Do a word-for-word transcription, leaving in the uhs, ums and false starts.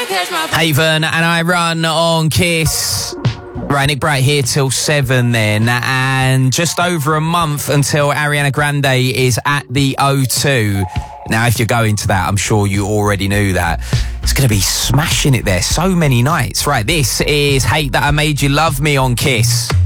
Haven and I Run on Kiss. Right, Nick Bright here till seven then, and just over a month until Ariana Grande is at the O two. Now, if you're going to that, I'm sure you already knew that. It's going to be smashing it there so many nights. Right, this is Hate That I Made You Love Me on Kiss.